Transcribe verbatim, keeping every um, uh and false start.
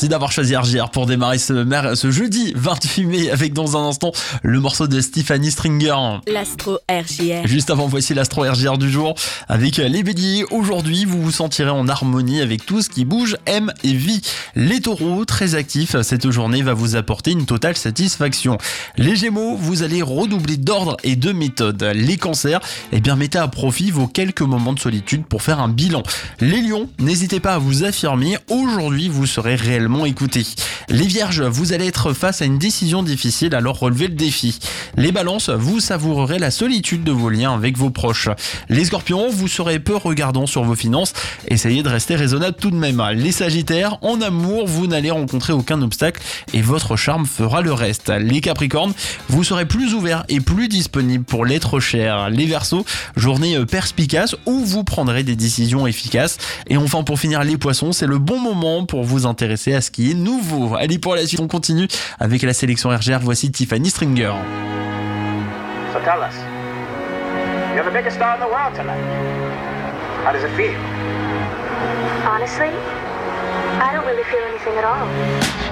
Merci d'avoir choisi R J R pour démarrer ce, mer- ce jeudi vingt-huit mai avec dans un instant le morceau de Tiffany Stringer. L'Astro R J R. Juste avant, voici l'Astro R J R du jour avec les béliers. Aujourd'hui, vous vous sentirez en harmonie avec tout ce qui bouge, aime et vit. Les taureaux, très actifs, cette journée va vous apporter une totale satisfaction. Les gémeaux, vous allez redoubler d'ordre et de méthode. Les cancers, eh bien mettez à profit vos quelques moments de solitude pour faire un bilan. Les lions, n'hésitez pas à vous affirmer. Aujourd'hui, vous serez réellement écouté. Les vierges, vous allez être face à une décision difficile, alors relevez le défi. Les balances, vous savourerez la solitude de vos liens avec vos proches. Les scorpions, vous serez peu regardant sur vos finances. Essayez de rester raisonnable tout de même. Les sagittaires, en amour, vous n'allez rencontrer aucun obstacle et votre charme fera le reste. Les capricornes, vous serez plus ouvert et plus disponible pour l'être cher. Les verseaux, journée perspicace où vous prendrez des décisions efficaces. Et enfin, pour finir, les poissons, c'est le bon moment pour vous intéresser à ce qui est nouveau. Allez, pour la suite, on continue avec la sélection R J R. Voici Tiffany Stringer. So tell us, you're the biggest star in the world tonight. How does it feel? Honestly, I don't really feel anything at all.